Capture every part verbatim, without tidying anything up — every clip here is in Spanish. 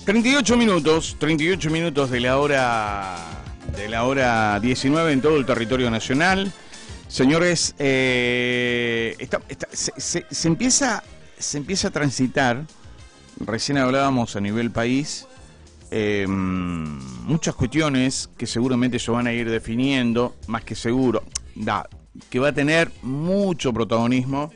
treinta y ocho minutos, treinta y ocho minutos de la hora de la hora diecinueve en todo el territorio nacional. Señores, eh, está, está, se, se, se empieza se empieza a transitar. Recién hablábamos a nivel país eh, muchas cuestiones que seguramente se van a ir definiendo, más que seguro, da, que va a tener mucho protagonismo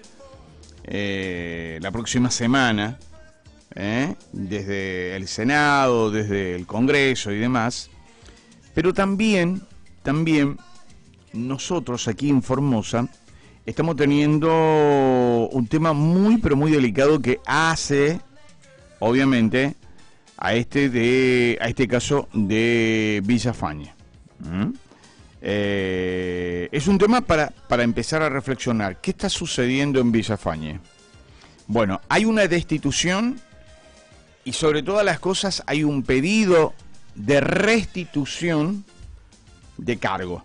eh, la próxima semana. ¿Eh? Desde el Senado, desde el Congreso y demás, pero también, también nosotros aquí en Formosa estamos teniendo un tema muy pero muy delicado que hace, obviamente, a este de a este caso de Villafañe. ¿Mm? Eh, es un tema para, para empezar a reflexionar. ¿Qué está sucediendo en Villafañe? Bueno, hay una destitución. Y sobre todas las cosas hay un pedido de restitución de cargo.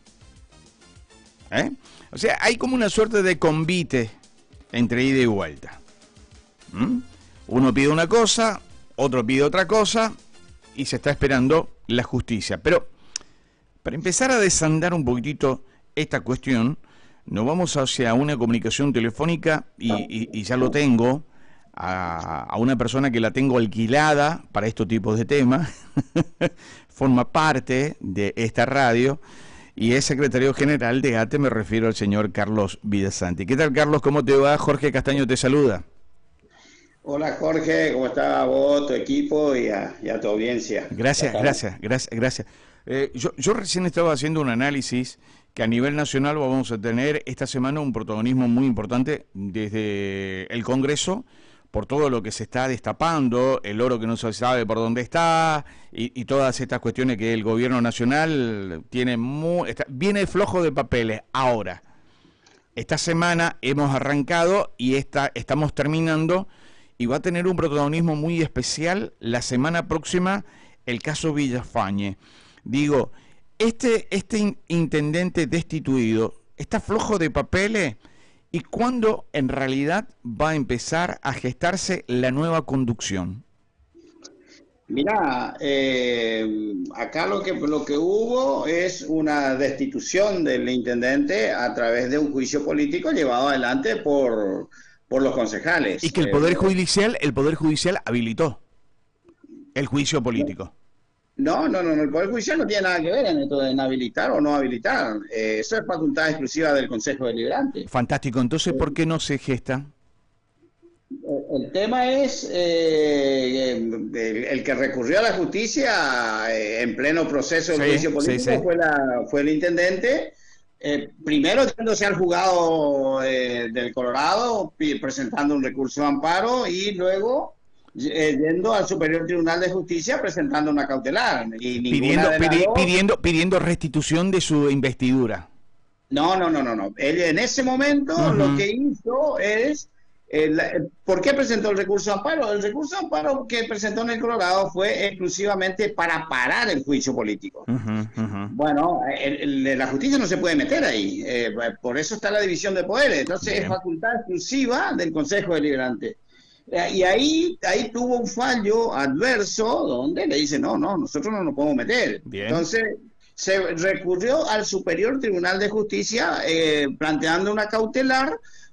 ¿Eh? O sea, hay como una suerte de convite entre ida y vuelta. ¿Mm? Uno pide una cosa, otro pide otra cosa, y se está esperando la justicia. Pero, para empezar a desandar un poquitito esta cuestión, nos vamos hacia una comunicación telefónica, y, y, y ya lo tengo, A, a una persona que la tengo alquilada para estos tipos de temas, forma parte de esta radio y es secretario general de A T E, me refiero al señor Carlos Vidasanti. ¿Qué tal, Carlos? ¿Cómo te va? Jorge Castaño te saluda. Hola, Jorge, ¿cómo está vos, tu equipo y a, y a tu audiencia? Gracias, gracias, gracias, gracias. Eh, yo, yo recién estaba haciendo un análisis que a nivel nacional vamos a tener esta semana un protagonismo muy importante desde el Congreso, por todo lo que se está destapando, el oro que no se sabe por dónde está, y, y todas estas cuestiones que el gobierno nacional tiene muy, está, viene flojo de papeles. Ahora, esta semana hemos arrancado y esta, estamos terminando, y va a tener un protagonismo muy especial la semana próxima el caso Villafañe. Digo, este, este intendente destituido está flojo de papeles. ¿Y cuándo en realidad va a empezar a gestarse la nueva conducción? Mirá, eh, acá lo que, lo que hubo es una destitución del intendente a través de un juicio político llevado adelante por, por los concejales. Y que el Poder Judicial, el Poder Judicial habilitó el juicio político. No, no, no, no, el Poder Judicial no tiene nada que ver en esto de habilitar o no habilitar. Eh, eso es facultad exclusiva del Consejo Deliberante. Fantástico. Entonces, ¿por qué no se gesta? El tema es eh, el, el que recurrió a la justicia eh, en pleno proceso de sí, juicio político sí, sí. Fue, la, fue el intendente, eh, primero yéndose al juzgado eh, del Colorado, presentando un recurso de amparo y luego Eh, yendo al Superior Tribunal de Justicia presentando una cautelar y pidiendo, pidi, dos... pidiendo pidiendo restitución de su investidura. No, no, no, no, no. Él en ese momento uh-huh. lo que hizo es eh, la, ¿por qué presentó el recurso de amparo? El recurso de amparo que presentó en el Colorado fue exclusivamente para parar el juicio político. Uh-huh, uh-huh. Bueno, el, el, la justicia no se puede meter ahí, eh, por eso está la división de poderes. Entonces Bien. Es facultad exclusiva del Consejo Deliberante. Y ahí, ahí tuvo un fallo adverso donde le dice, no, no, nosotros no nos podemos meter. Bien. Entonces, se recurrió al Superior Tribunal de Justicia eh, planteando una cautelar